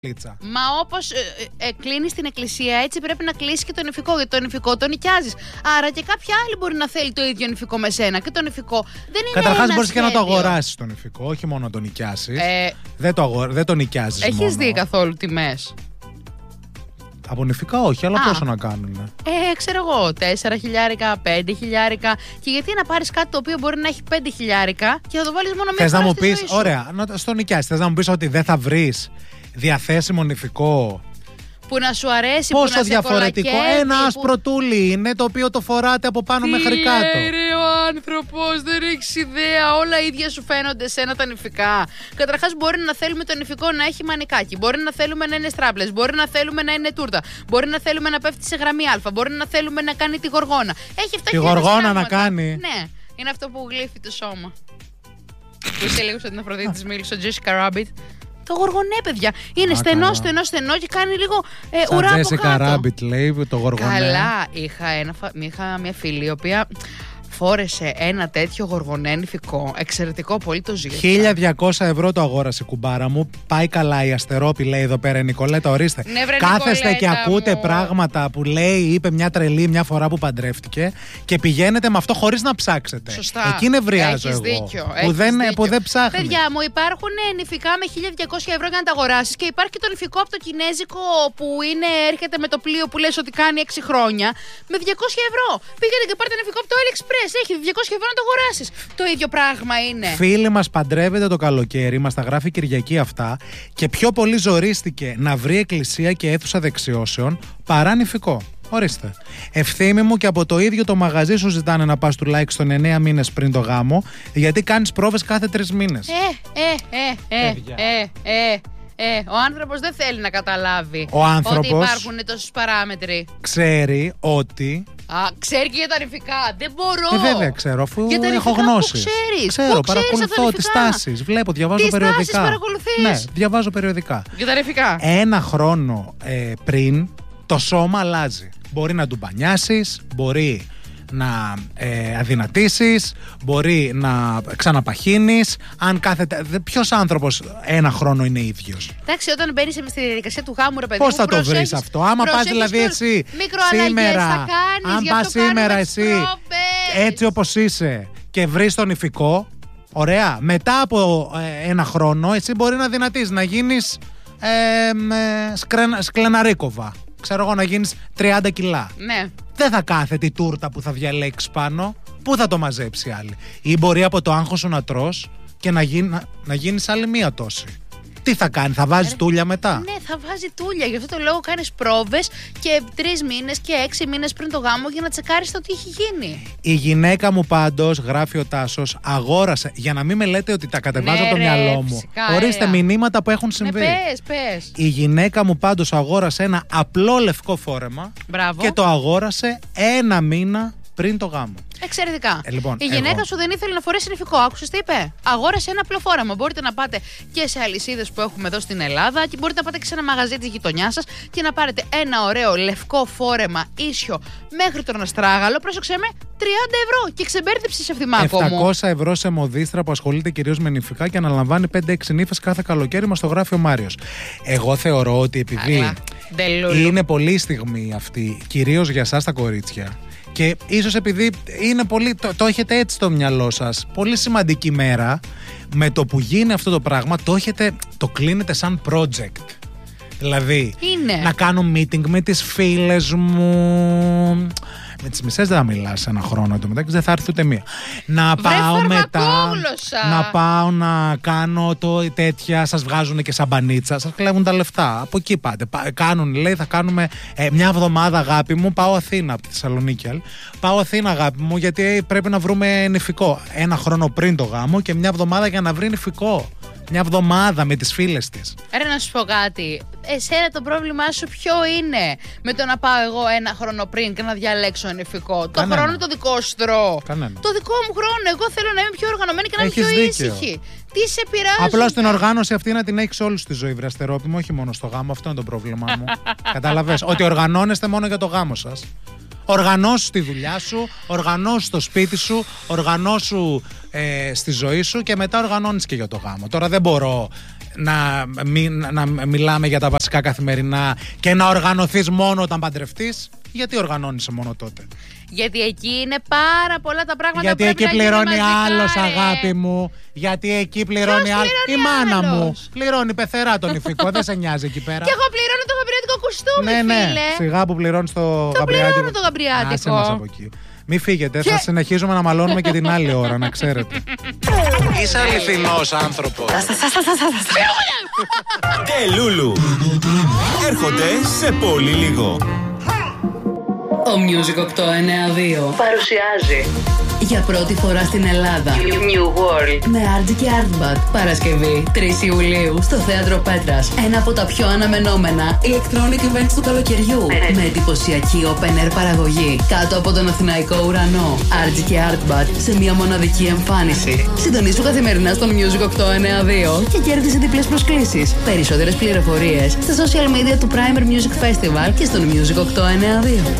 Μα όπως κλείνεις την εκκλησία, έτσι πρέπει να κλείσει και το νηφικό. Γιατί το νηφικό το νοικιάζεις. Άρα και κάποια άλλη μπορεί να θέλει το ίδιο νηφικό με σένα. Και το νηφικό δεν είναι. Καταρχάς μπορείς και να το αγοράσεις το νηφικό, όχι μόνο να το νοικιάσεις. Δεν το νοικιάζεις. Έχεις δει καθόλου τιμές? Από νηφικά όχι, αλλά πόσο να κάνουν? Ξέρω εγώ, 4 χιλιάρικα, 5 χιλιάρικα. Και γιατί να πάρεις κάτι το οποίο μπορεί να έχει 5 χιλιάρικα και θα το βάλεις μόνο μία φορά? Θες να μου πεις, ωραία, στο νοικιάσεις, θες να μου πεις ότι δεν θα βρεις διαθέσιμο νηφικό που να σου αρέσει, πόσο που να διαφορετικό? Ένα άσπρο τούλι είναι το οποίο το φοράτε από πάνω μέχρι κάτω. Ρε ο άνθρωπος, δεν έχεις ιδέα. Όλα ίδια σου φαίνονται σε ένα τα νηφικά. Καταρχάς, μπορεί να θέλουμε το νηφικό να έχει μανικάκι. Μπορεί να θέλουμε να είναι στράπλες. Μπορεί να θέλουμε να είναι τούρτα. Μπορεί να θέλουμε να πέφτει σε γραμμή Α. Μπορεί να θέλουμε να κάνει τη γοργόνα. Έχει 7.000 τη γοργόνα να κάνει. Ναι, είναι αυτό που γλύφει το σώμα. Που είσαι λίγο στην Αφροδίτη της μίλησε ο Jessica Rabbit. Το γοργονέ, παιδιά. Είναι στενό και κάνει λίγο ουρά από κάτω. Σαν Jessica Rabbit λέει το γοργονέ. Καλά, είχα μια φίλη η οποία φόρεσε ένα τέτοιο γοργονέ νηφικό. Εξαιρετικό, πολύ το ζήτησα. 1.200 ευρώ το αγόρασε, κουμπάρα μου. Πάει καλά η Αστερόπη, λέει εδώ πέρα η Νικολέτα, ορίστε. Ναι, βρε, κάθεστε Νικολέτα και ακούτε μου πράγματα που λέει, είπε μια τρελή μια φορά που παντρεύτηκε και πηγαίνετε με αυτό χωρίς να ψάξετε. Σωστά. Εκεί νευριάζω εγώ. Δίκιο, που δεν ψάχνει. Παιδιά μου, υπάρχουν νηφικά με 1.200 ευρώ για να τα αγοράσεις και υπάρχει και το νηφικό από το κινέζικο που έρχεται με το πλοίο που λες ότι κάνει 6 χρόνια με 200 ευρώ. Πήγαινε και πάρτε νηφικό από το AliExpress. Έχει 200 ευρώ να το αγοράσεις. Το ίδιο πράγμα είναι. Φίλοι μας παντρεύεται το καλοκαίρι, μας τα γράφει Κυριακή αυτά και πιο πολύ ζορίστηκε να βρει εκκλησία και αίθουσα δεξιώσεων παρά νηφικό. Ορίστε. Ευθύμη μου, και από το ίδιο το μαγαζί σου ζητάνε να πας τουλάχιστον 9 μήνες πριν το γάμο, γιατί κάνεις πρόβες κάθε 3 μήνες. Ο άνθρωπος δεν θέλει να καταλάβει ότι υπάρχουν τόσες παράμετροι. Ξέρει ότι. Ξέρει και για τα νηφικά. Δεν μπορώ. Βέβαια ξέρω, αφού έχω γνώση. Ξέρω, παρακολουθώ τις τάσεις. Βλέπω, διαβάζω περιοδικά. Τις τάσεις παρακολουθείς? Ναι, διαβάζω περιοδικά. Για τα νηφικά. Ένα χρόνο πριν το σώμα αλλάζει. Μπορεί να ντουμπανιάσεις, μπορεί να αδυνατήσεις, μπορεί να ξαναπαχύνεις. Αν ποιος άνθρωπος ένα χρόνο είναι ίδιος? Εντάξει, όταν μπαίνεις στη διαδικασία του γάμου, ρε παιδί, πώς θα το βρεις αυτό? Άμα πας δηλαδή εσύ σήμερα, αν πας σήμερα εσύ έτσι όπως είσαι και βρεις τον νηφικό, ωραία, μετά από ένα χρόνο εσύ μπορεί να δυνατείς, να γίνεις Σκλεναρίκοβα. Ξέρω εγώ, να γίνεις 30 κιλά. Ναι. Δεν θα κάθεται η τούρτα που θα διαλέξεις πάνω. Πού θα το μαζέψει άλλη? Ή μπορεί από το άγχος σου να τρως και να γίνεις άλλη μία τόση. Τι θα κάνει, θα βάζει τούλια μετά? Ναι, θα βάζει τούλια. Γι' αυτό το λόγο κάνεις πρόβες και 3 μήνες και 6 μήνες πριν το γάμο για να τσεκάρεις το τι έχει γίνει. Η γυναίκα μου πάντως, γράφει ο Τάσος, αγόρασε. Για να μην με λέτε ότι τα κατεβάζω από το μυαλό μου. Ορίστε μηνύματα που έχουν συμβεί. Ναι, πες. Η γυναίκα μου πάντως αγόρασε ένα απλό λευκό φόρεμα. Μπράβο. Και το αγόρασε 1 μήνα πριν το γάμο. Εξαιρετικά. Λοιπόν, η γυναίκα σου δεν ήθελε να φορέσει νηφικό. Άκουσες τι είπε? Αγόρασε ένα απλό φόρεμα. Μπορείτε να πάτε και σε αλυσίδες που έχουμε εδώ στην Ελλάδα και μπορείτε να πάτε και σε ένα μαγαζί της γειτονιάς σας και να πάρετε ένα ωραίο λευκό φόρεμα ίσιο μέχρι τον αστράγαλο. Πρόσεξε με, 30 ευρώ. Και ξεμπέρδεψες ευθυμάκο μου. 700 ευρώ σε μοδίστρα που ασχολείται κυρίως με νηφικά και αναλαμβάνει 5-6 νύφες κάθε καλοκαίρι, μας το γράφει ο Μάριος. Εγώ θεωρώ ότι επειδή είναι πολύ στιγμή αυτή, κυρίως για εσάς τα κορίτσια, και ίσως επειδή είναι πολύ, το έχετε έτσι στο μυαλό σας, πολύ σημαντική μέρα, με το που γίνει αυτό το πράγμα το κλείνετε σαν project. Δηλαδή, να κάνω meeting με τις φίλες μου. Με τις μισές δεν θα μιλάς ένα χρόνο, μεταξύ δεν θα έρθει ούτε μία. Να πάω μετά, να πάω να κάνω τέτοια, σας βγάζουν και σαμπανίτσα, σας κλέβουν τα λεφτά. Από εκεί πάτε. Λέει, θα κάνουμε μια εβδομάδα, αγάπη μου, πάω Αθήνα από τη Θεσσαλονίκη. Πάω Αθήνα, αγάπη μου, γιατί πρέπει να βρούμε νηφικό. 1 χρόνο πριν το γάμο και 1 εβδομάδα για να βρει νηφικό. 1 εβδομάδα με τις φίλες της. Ρε, να σου πω κάτι. Εσένα το πρόβλημά σου ποιο είναι με το να πάω εγώ 1 χρόνο πριν και να διαλέξω νηφικό? Το χρόνο το δικό σου τρώω. Το δικό μου χρόνο. Εγώ θέλω να είμαι πιο οργανωμένη και να είμαι πιο ήσυχη. Τι σε πειράζει? Απλώς την οργάνωση αυτή να την έχεις όλη στη ζωή, βρε Αστερόπη μου, όχι μόνο στο γάμο. Αυτό είναι το πρόβλημά μου. Καταλαβες? Ότι οργανώνεστε μόνο για το γάμο σας. Οργανώσου τη δουλειά σου, οργανώσου το σπίτι σου, οργανώσου στη ζωή σου και μετά οργανώνεις και για το γάμο. Τώρα δεν μπορώ να μιλάμε για τα βασικά καθημερινά και να οργανωθείς μόνο όταν παντρευτείς? Γιατί οργανώνεσαι μόνο τότε? Γιατί εκεί είναι πάρα πολλά τα πράγματα. Γιατί που πρέπει εκεί να πληρώνει άλλος, αγάπη μου. Γιατί εκεί πληρώνει άλλο. Η μάνα μου πληρώνει πεθερά τον ηφικό. Δεν σε νοιάζει εκεί πέρα. Και εγώ πληρώνω το γαμπριάτικο κουστούμι, φίλε. Ναι, σιγά που πληρώνεις το γαμπριάτικο. Πληρώνω το γαμπριάτικο. Άσε μας από εκεί. Μη φύγετε, θα συνεχίζουμε να μαλώνουμε και την άλλη ώρα, να ξέρετε. Είσαι αληθινός άνθρωπος. Και Λούλου έρχονται σε πολύ λίγο. Ο Music 892 παρουσιάζει για πρώτη φορά στην Ελλάδα New World με Argy και Artbat. Παρασκευή 3 Ιουλίου στο Θέατρο Πέτρας. Ένα από τα πιο αναμενόμενα electronic events του καλοκαιριού. Με εντυπωσιακή open air παραγωγή κάτω από τον Αθηναϊκό ουρανό. Argy και Artbat σε μια μοναδική εμφάνιση. Συντονίσου καθημερινά στο Music 892 και κέρδισε διπλές προσκλήσεις. Περισσότερες πληροφορίες στα social media του Primer Music Festival και στον Music 892.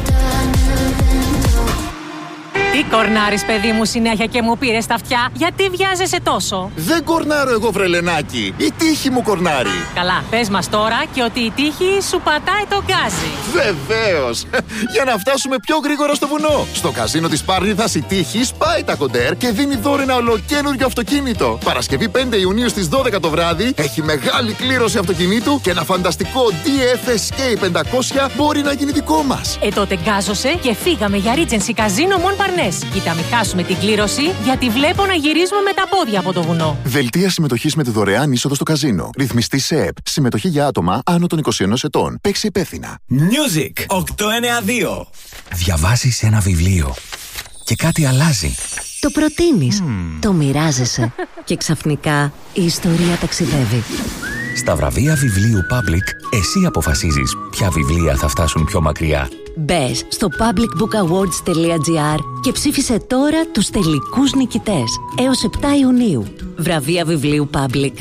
Τι κορνάρεις, παιδί μου, συνέχεια και μου πήρες τα αυτιά? Γιατί βιάζεσαι τόσο? Δεν κορνάρω εγώ, βρελενάκι. Η τύχη μου κορνάρει. Καλά, πες μας τώρα και ότι η τύχη σου πατάει το γκάζι. Βεβαίως. Για να φτάσουμε πιο γρήγορα στο βουνό. Στο καζίνο της Πάρνηθας η τύχη σπάει τα κοντέρ και δίνει δώρο ένα ολοκαίνουργιο αυτοκίνητο. Παρασκευή 5 Ιουνίου στις 12 το βράδυ έχει μεγάλη κλήρωση αυτοκινήτου και ένα φανταστικό DF Escape 500 μπορεί να γίνει δικό μας. Τότε γκάζωσε και φύγαμε για Regency Casino Montparnasse. Κοίτα, μην χάσουμε την κλήρωση, γιατί βλέπω να γυρίζουμε με τα πόδια από το βουνό. Δελτία συμμετοχής με τη δωρεάν είσοδο στο καζίνο. Ρυθμιστή σε ΕΠ. Συμμετοχή για άτομα άνω των 21 ετών. Παίξει υπεύθυνα. Music 892. Διαβάζεις ένα βιβλίο και κάτι αλλάζει. Το προτείνεις, το μοιράζεσαι και ξαφνικά η ιστορία ταξιδεύει. Στα βραβεία βιβλίου Public, εσύ αποφασίζεις ποια βιβλία θα φτάσουν πιο μακριά. Μπες στο publicbookawards.gr και ψήφισε τώρα τους τελικούς νικητές έως 7 Ιουνίου. Βραβεία βιβλίου Public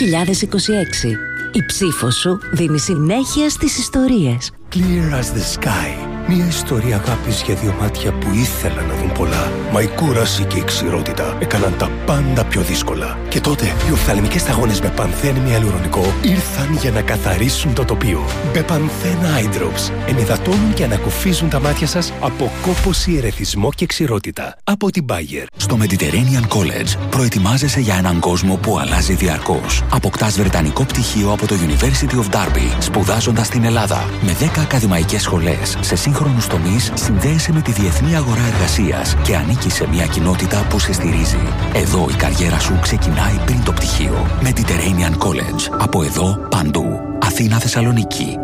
2026. Η ψήφος σου δίνει συνέχεια στις ιστορίες. Clear as the sky. Μια ιστορία αγάπης για δύο μάτια που ήθελαν να δουν πολλά. Μα η κούραση και η ξηρότητα έκαναν τα πάντα πιο δύσκολα. Και τότε οι οφθαλμικές σταγόνες με πανθένη ιαλουρονικό ήρθαν για να καθαρίσουν το τοπίο. Μπεπανθένα Eye Drops ενυδατώνουν και ανακουφίζουν τα μάτια σας από κόπωση, ερεθισμό και ξηρότητα. Από την Bayer. Στο Mediterranean College προετοιμάζεσαι για έναν κόσμο που αλλάζει διαρκώς. Αποκτάς βρετανικό πτυχίο από το University of Derby, σπουδάζοντας στην Ελλάδα. Με 10 ακαδημαϊκές σχολές σε σύγχρονους τομείς, συνδέεσαι με τη διεθνή αγορά εργασίας και ανήκεις σε μια κοινότητα που σε στηρίζει. Εδώ η καριέρα σου ξεκινάει πριν το πτυχίο. Mediterranean College. Από εδώ παντού. Αθήνα, Θεσσαλονίκη.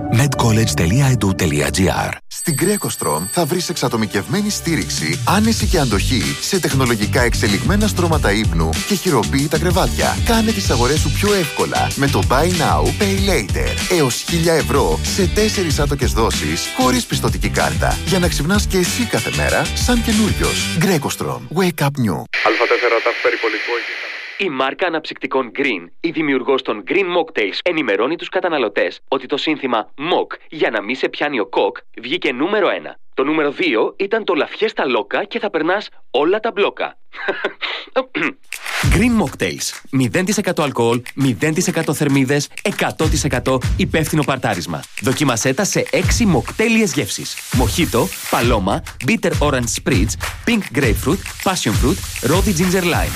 medcollege.edu.gr. Στην GrecoStrom θα βρεις εξατομικευμένη στήριξη, άνεση και αντοχή σε τεχνολογικά εξελιγμένα στρώματα ύπνου και χειροποίητα κρεβάτια. Κάνε τις αγορές σου πιο εύκολα με το Buy Now, Pay Later. Έως 1.000 ευρώ σε 4 άτοκες δόσεις χωρίς πιστωτική κάρτα. Για να ξυπνάς και εσύ κάθε μέρα σαν καινούριος. GrecoStrom. Wake up new. Α4 ταφ περιπολικό. Η μάρκα αναψυκτικών Green, η δημιουργός των Green Mocktails, ενημερώνει τους καταναλωτές ότι το σύνθημα Mock για να μην σε πιάνει ο κοκ βγήκε νούμερο 1. Το νούμερο 2 ήταν το Λαφιέστα Λόκα και θα περνάς όλα τα μπλόκα. Green Mocktails. 0% αλκοόλ, 0% θερμίδες, 100% υπεύθυνο παρτάρισμα. Δοκίμασέ τα σε 6 μοκτέλιες γεύσεις. Μοχίτο, παλώμα, bitter orange spritz, pink grapefruit, passion fruit, rosy ginger lime.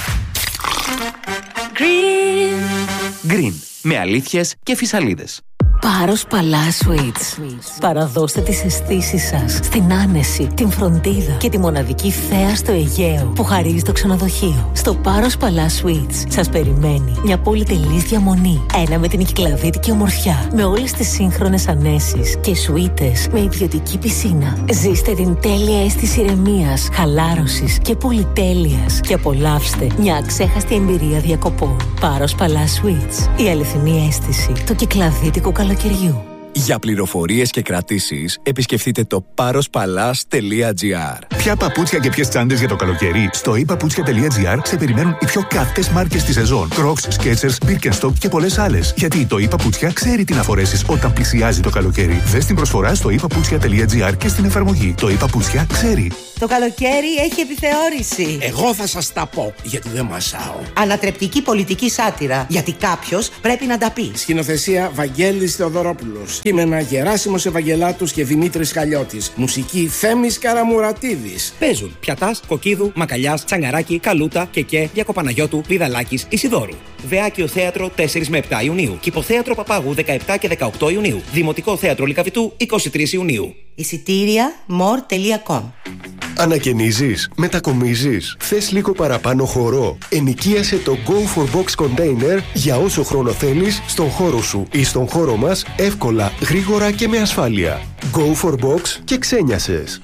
Green. Με αλήθειες και φυσαλίδες. Πάρος Παλά Sweets. Παραδώστε τις αισθήσεις σας στην άνεση, την φροντίδα και τη μοναδική θέα στο Αιγαίο που χαρίζει το ξενοδοχείο. Στο Πάρος Παλά Sweets σας περιμένει μια πολυτελής διαμονή. Ένα με την κυκλαδίτικη ομορφιά, με όλες τις σύγχρονες ανέσεις και σουίτες με ιδιωτική πισίνα. Ζήστε την τέλεια αίσθηση ηρεμίας, χαλάρωσης και πολυτέλειας και απολαύστε μια αξέχαστη εμπειρία διακοπών. Πάρος Παλά Sweets. Η αληθινή αίσθηση του κυκλαδίτικου καλοκαιριού. Για πληροφορίες και κρατήσεις επισκεφτείτε το parospalas.gr. Ποια παπούτσια και ποιες τσάντες για το καλοκαίρι? Στο epaputsια.gr σε περιμένουν οι πιο καυτές μάρκες της σεζόν. Crocs, Skechers, Birkenstock και πολλές άλλες. Γιατί το ePaputsια ξέρει τι να φορέσεις όταν πλησιάζει το καλοκαίρι. Δες την προσφορά στο epaputsya.gr και στην εφαρμογή. Το ePaputsια ξέρει. Το καλοκαίρι έχει επιθεώρηση. Εγώ θα σας τα πω, γιατί δεν μασάω. Ανατρεπτική πολιτική σάτυρα, γιατί κάποιος πρέπει να τα πει. Σκηνοθεσία Βαγγέλης Θεοδωρόπουλος. Κείμενα Γεράσιμος Ευαγγελάτος και Δημήτρης Χαλιώτης. Μουσική Θέμης Καραμουρατίδης. Παίζουν Πιατάς, Κοκκίδου, Μακαλιάς, Τσαγκαράκη, Καλούτα, Κεκέ, Διακοπαναγιώτου, Βιδαλάκης, Ισιδόρου. Δεάκιο Θέατρο 4 με 7 Ιουνίου. Κηποθέατρο Παπάγου 17 και 18 Ιουνίου. Δημοτικό Θέατρο Λυκαβητού 23 Ιουνίου. Εισιτήρια more.com. Ανακαινίζεις, μετακομίζεις, θες λίγο παραπάνω χώρο? Ενοικίασε το Go for Box Container για όσο χρόνο θέλεις στον χώρο σου ή στον χώρο μας, εύκολα, γρήγορα και με ασφάλεια. Go for Box και ξένιασες.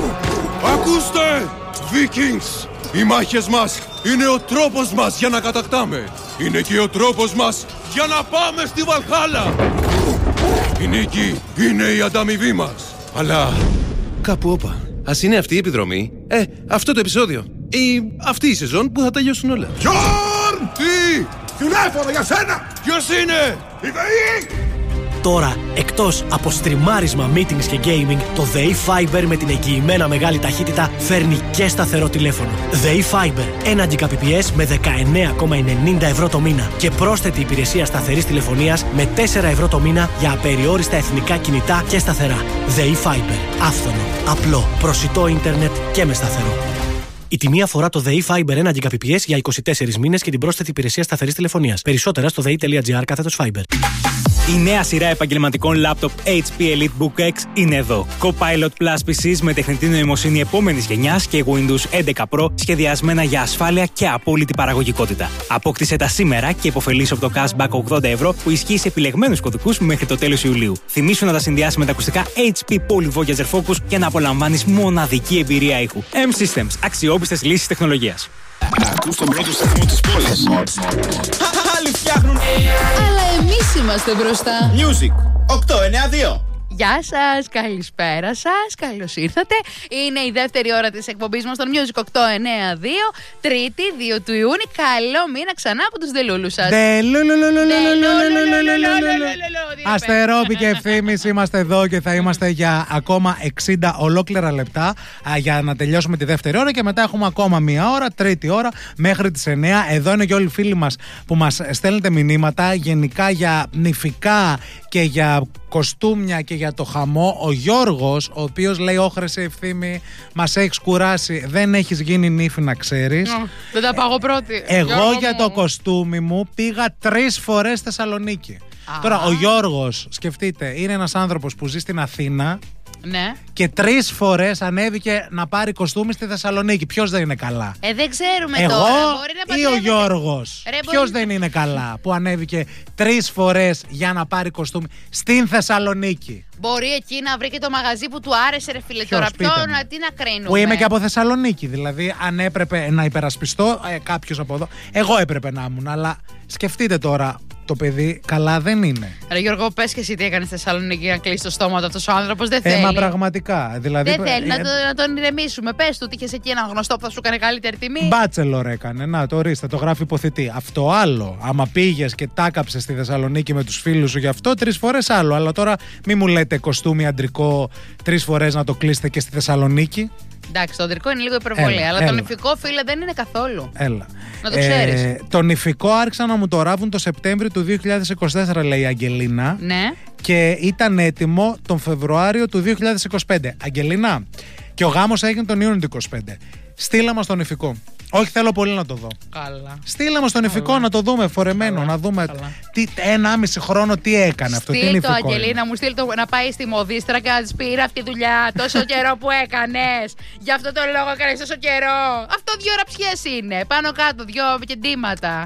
Ακούστε, Vikings! Οι μάχες μας είναι ο τρόπος μας για να κατακτάμε. Είναι και ο τρόπος μας για να πάμε στη Βαλχάλα. Η νίκη είναι η ανταμοιβή μας. Αλλά κάπου όπα. Ας είναι αυτή η επιδρομή, αυτό το επεισόδιο ή αυτή η σεζόν που θα τελειώσουν όλα. Γιόρν! Τι! Τηλέφωνο για σένα! Ποιος είναι? Η ΔΕΗ! Τώρα, εκτός από στριμάρισμα, meetings και gaming, το ΔΕΗ Fiber με την εγγυημένα μεγάλη ταχύτητα φέρνει και σταθερό τηλέφωνο. ΔΕΗ Fiber, 1 Gbps με 19,90 ευρώ το μήνα και πρόσθετη υπηρεσία σταθερής τηλεφωνίας με 4 ευρώ το μήνα για απεριόριστα εθνικά κινητά και σταθερά. ΔΕΗ Fiber, άφθονο, απλό, προσιτό ίντερνετ και με σταθερό. Η τιμή αφορά το ΔΕΗ Fiber 1 Gbps για 24 μήνες και την πρόσθετη υπηρεσία σταθερής τηλεφωνίας. Περισσότερα στο dei.gr/Fiber. Η νέα σειρά επαγγελματικών λάπτοπ HP EliteBook X είναι εδώ. Copilot Plus PCs με τεχνητή νοημοσύνη επόμενης γενιάς και Windows 11 Pro σχεδιασμένα για ασφάλεια και απόλυτη παραγωγικότητα. Απόκτησε τα σήμερα και υποφελήσου από το cashback 80 ευρώ που ισχύει σε επιλεγμένους κωδικούς μέχρι το τέλος Ιουλίου. Θυμήσου να τα συνδυάσεις με τα ακουστικά HP Poly Voyager Focus και να απολαμβάνεις μοναδική εμπειρία ήχου. M-Systems. Αξιόπιστες λύσεις τεχνολογίας. Ακούς τον πρώτο σταθμό της πόλης. Άλλοι φτιάχνουν. Αλλά εμείς είμαστε μπροστά. Music 892. Γεια σας, καλησπέρα σας, καλώς ήρθατε. Είναι η δεύτερη ώρα της εκπομπής μας στον Music 892, Τρίτη 2 του Ιούνιου. Καλό μήνα ξανά από τους Δελούλους σας. Αστερόπη και Ευθύμης είμαστε εδώ και θα είμαστε για ακόμα 60 ολόκληρα λεπτά για να τελειώσουμε τη δεύτερη ώρα και μετά έχουμε ακόμα μία ώρα, τρίτη ώρα μέχρι τις 9. Εδώ είναι και όλοι οι φίλοι μας που μας στέλνετε μηνύματα γενικά για νηφικά και για κοστούμια και για το χαμό. Ο Γιώργος, ο οποίος λέει: όχρεσε Ευθύμη, μας έχεις κουράσει, δεν έχεις γίνει νύφη να ξέρεις. Δεν τα πάω πρώτη. Εγώ για το κοστούμι μου πήγα 3 φορές Θεσσαλονίκη. Τώρα ο Γιώργος, σκεφτείτε, είναι ένας άνθρωπος που ζει στην Αθήνα. Ναι. Και 3 φορές ανέβηκε να πάρει κοστούμι στη Θεσσαλονίκη. Ποιος δεν είναι καλά? Δεν ξέρουμε εγώ τώρα. Μπορεί ή ο Γιώργος? Ποιος δεν είναι καλά που ανέβηκε 3 φορές για να πάρει κοστούμι στην Θεσσαλονίκη? Μπορεί εκεί να βρει και το μαγαζί που του άρεσε, ρε φίλε. Τώρα τι να κρίνουμε? Που είμαι και από Θεσσαλονίκη. Δηλαδή, αν έπρεπε να υπερασπιστώ κάποιος από εδώ, εγώ έπρεπε να ήμουν. Αλλά σκεφτείτε τώρα, το παιδί καλά δεν είναι. Ρε Γιώργο, πες και εσύ τι έκανε στη Θεσσαλονίκη να κλείσει το στόμα του αυτός ο άνθρωπος. Δεν θέλει. Μα πραγματικά. Δηλαδή, δεν θέλει να τον ηρεμήσουμε. Πες του ότι είχες εκεί έναν γνωστό που θα σου έκανε καλύτερη τιμή. Μπάτσελορ έκανε. Να το ορίστε, το γράφει υποθητή. Αυτό άλλο. Άμα πήγες και τάκαψε στη Θεσσαλονίκη με τους φίλους σου γι' αυτό, 3 φορές άλλο. Αλλά τώρα μη μου λέτε κοστούμι αντρικό 3 φορές να το κλείσετε και στη Θεσσαλονίκη. Εντάξει, το αντρικό είναι λίγο υπερβολή, αλλά το νηφικό, φίλε, δεν είναι καθόλου. Έλα. Να το ξέρεις. Το νηφικό άρχισαν να μου το ράβουν το Σεπτέμβριο του 2024, λέει η Αγγελίνα. Ναι. Και ήταν έτοιμο τον Φεβρουάριο του 2025. Αγγελίνα. Και ο γάμος έγινε τον Ιούνιο του 2025. Στείλα μας το νηφικό. Όχι, θέλω πολύ να το δω. Καλά. Στείλα μας το νηφικό να το δούμε φορεμένο. Καλά. Να δούμε 1,5 χρόνο τι έκανε αυτό. Στείλ το, Αγγελίνα μου, στείλ το να πάει στη μοδίστρα και να της πει: αυτή τη δουλειά τόσο καιρό που έκανες. Γι' αυτό το λόγο έκανες τόσο καιρό. Αυτό 2 ραψιές είναι. Πάνω κάτω, 2 κεντήματα.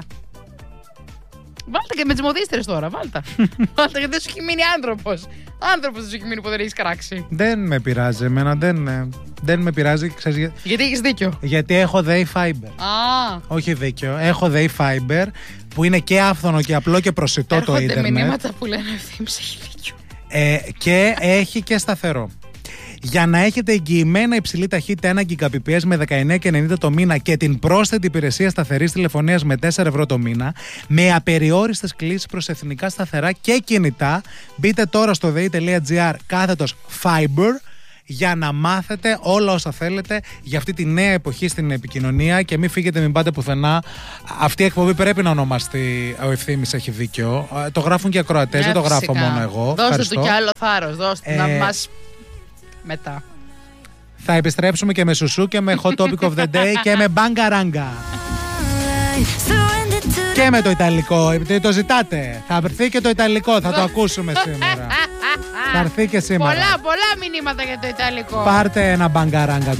Βάλτε και με τις μοδίστρες τώρα, βάλτε. Βάλτε γιατί δεν σου έχει μείνει άνθρωπος. Άνθρωπος δεν σου έχει μείνει που δεν έχεις κράξει. Δεν με πειράζει, εμένα δεν με πειράζει. Ξέρεις, γιατί έχεις δίκιο. Γιατί έχω ΔΕΗ Fiber. Όχι δίκιο. Έχω ΔΕΗ Fiber που είναι και άφθονο και απλό και προσιτό το ίντερνετ. Έρχονται μηνύματα που λένε Ευθύμης έχει δίκιο. Και έχει και σταθερό. Για να έχετε εγγυημένα υψηλή ταχύτητα 1 Gbps με 19,90 το μήνα και την πρόσθετη υπηρεσία σταθερής τηλεφωνίας με 4 ευρώ το μήνα, με απεριόριστες κλήσεις προς εθνικά σταθερά και κινητά, μπείτε τώρα στο dei.gr/fiber για να μάθετε όλα όσα θέλετε για αυτή τη νέα εποχή στην επικοινωνία και μην φύγετε, μην πάτε πουθενά. Αυτή η εκπομπή πρέπει να ονομαστεί Ο Ευθύμης έχει δίκιο. Το γράφουν και οι ακροατές, δεν το γράφω μόνο εγώ. Δώστε του κι άλλο θάρρος, δώστε να μας μετά. Θα επιστρέψουμε και με σουσού και με hot topic of the day και με μπαγκαράγκα. Και με το Ιταλικό, επειδή το ζητάτε. Θα βρεθεί και το Ιταλικό, θα το ακούσουμε σήμερα. Θα έρθει και σήμερα. Πολλά μηνύματα για το Ιταλικό. Πάρτε ένα μπαγκαράγκα.